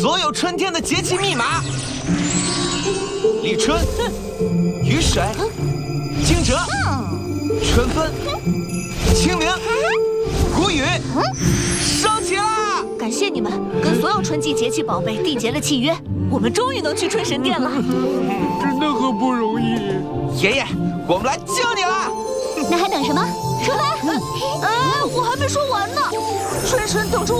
所有春天的节气密码：立春、雨水、惊蛰、春分、清明、谷雨。收齐啦！ 感谢你们跟所有春季节气宝贝缔结了契约，我们终于能去春神殿了。 真的很不容易。 爷爷，我们来救你了！ 那还等什么？出发！我还没说完呢。春神等着我。